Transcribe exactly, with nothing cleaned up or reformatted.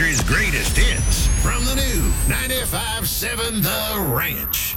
country's greatest hits from the new ninety-five point seven The Ranch.